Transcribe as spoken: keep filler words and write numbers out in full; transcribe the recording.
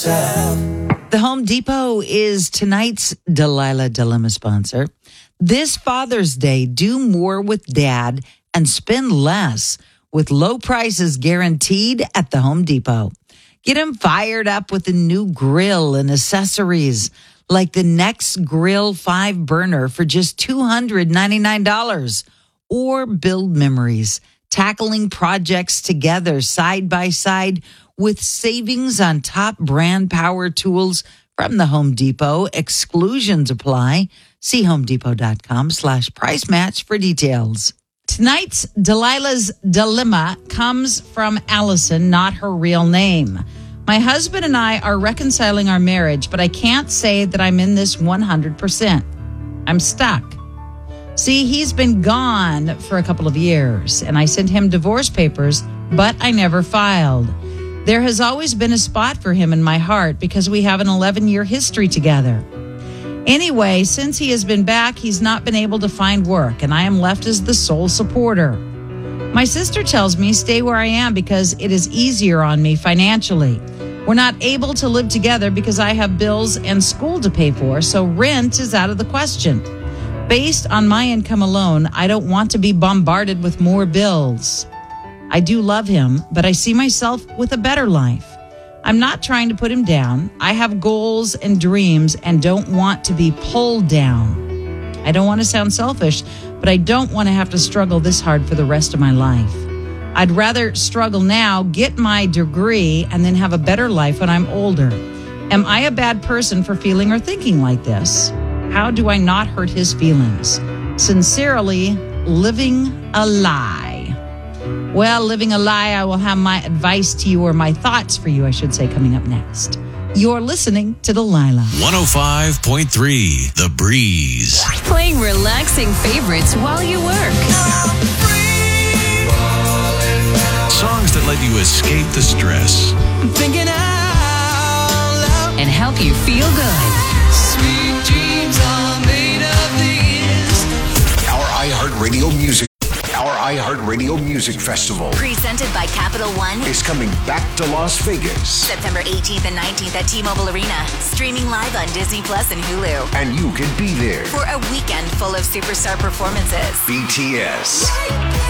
The Home Depot is tonight's Delilah Dilemma sponsor. This Father's Day, do more with Dad and spend less with low prices guaranteed at the Home Depot. Get him fired up with a new grill and accessories like the Next Grill five burner for just two hundred ninety-nine dollars. Or build memories, tackling projects together side by side with savings on top brand power tools from the Home Depot. Exclusions apply. See homedepot.com slash price match for details. Tonight's Delilah's Dilemma comes from Allison, not her real name. My husband and I are reconciling our marriage, but I can't say that I'm in this one hundred percent. I'm stuck. See, he's been gone for a couple of years, and I sent him divorce papers, but I never filed. There has always been a spot for him in my heart because we have an eleven-year history together. Anyway, since he has been back, he's not been able to find work, and I am left as the sole supporter. My sister tells me stay where I am because it is easier on me financially. We're not able to live together because I have bills and school to pay for, so rent is out of the question. Based on my income alone, I don't want to be bombarded with more bills. I do love him, but I see myself with a better life. I'm not trying to put him down. I have goals and dreams and don't want to be pulled down. I don't want to sound selfish, but I don't want to have to struggle this hard for the rest of my life. I'd rather struggle now, get my degree, and then have a better life when I'm older. Am I a bad person for feeling or thinking like this? How do I not hurt his feelings? Sincerely, Living a Lie. Well, Living a Lie, I will have my advice to you, or my thoughts for you, I should say, coming up next. You're listening to Delilah. one oh five point three The Breeze. Playing relaxing favorites while you work. Songs that let you escape the stress. I'm thinking out loud. And help you feel good. Sweet dreams are made of these. Our iHeartRadio Music. Our iHeartRadio Music Festival presented by Capital One is coming back to Las Vegas. September eighteenth and nineteenth at T-Mobile Arena. Streaming live on Disney Plus and Hulu. And you can be there for a weekend full of superstar performances. B T S,